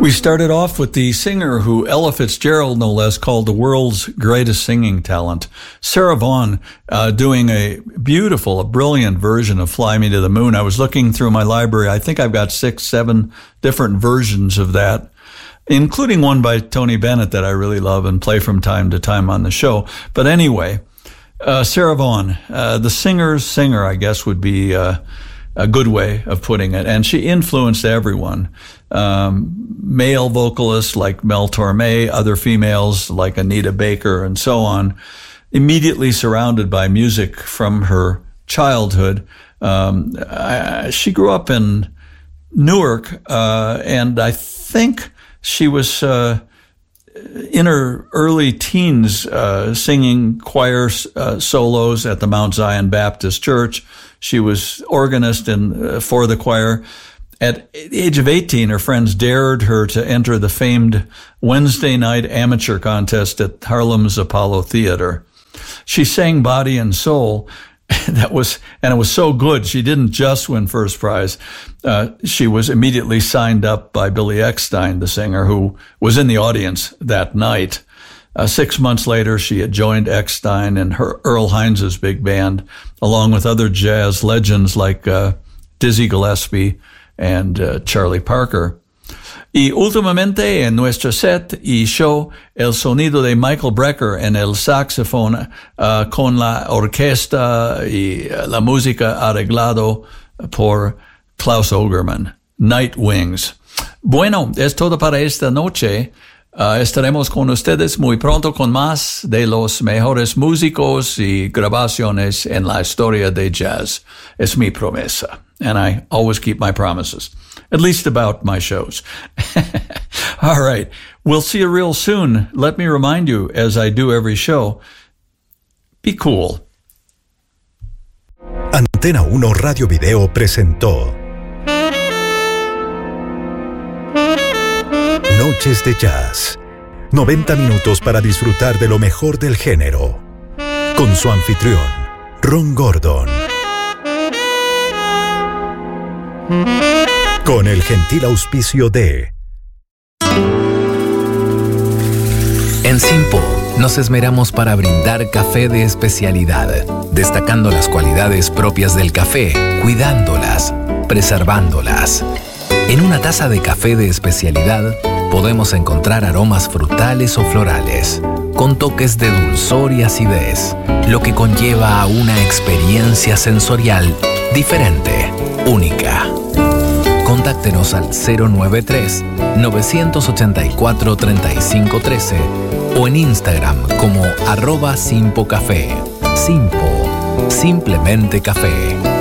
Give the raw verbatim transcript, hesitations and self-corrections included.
We started off with the singer who Ella Fitzgerald, no less, called the world's greatest singing talent, Sarah Vaughan, uh, doing a beautiful, a brilliant version of Fly Me to the Moon. I was looking through my library. I think I've got six, seven different versions of that, including one by Tony Bennett that I really love and play from time to time on the show. But anyway, uh, Sarah Vaughan, uh, the singer's singer, I guess, would be uh, a good way of putting it. And she influenced everyone. Um, male vocalists like Mel Torme, other females like Anita Baker, and so on, immediately surrounded by music from her childhood. Um, I, she grew up in Newark, uh, and I think she was uh, in her early teens uh, singing choir uh, solos at the Mount Zion Baptist Church. She was organist in, uh, for the choir. At the age of eighteen, her friends dared her to enter the famed Wednesday night amateur contest at Harlem's Apollo Theater. She sang Body and Soul. That was, and it was so good, she didn't just win first prize. Uh, she was immediately signed up by Billy Eckstine, the singer, who was in the audience that night. Uh, six months later, she had joined Eckstine and her Earl Hines' big band, along with other jazz legends like uh, Dizzy Gillespie and uh, Charlie Parker. Y últimamente en nuestro set y show, el sonido de Michael Brecker en el saxofón uh, con la orquesta y uh, la música arreglado por Klaus Ogerman, Night Wings. Bueno, es todo para esta noche. Uh, estaremos con ustedes muy pronto con más de los mejores músicos y grabaciones en la historia de jazz. Es mi promesa. And I always keep my promises, at least about my shows. All right. We'll see you real soon. Let me remind you, as I do every show, be cool. Antena uno Radio Video presentó Noches de Jazz. noventa minutos para disfrutar de lo mejor del género. Con su anfitrión, Ron Gordon. Con el gentil auspicio de... En Simpo nos esmeramos para brindar café de especialidad, destacando las cualidades propias del café, cuidándolas, preservándolas. En una taza de café de especialidad podemos encontrar aromas frutales o florales, con toques de dulzor y acidez, lo que conlleva a una experiencia sensorial diferente, única. Contáctenos al cero nueve tres, nueve ocho cuatro, tres cinco uno tres o en Instagram como arroba Simpo Café. Simpo, simplemente café.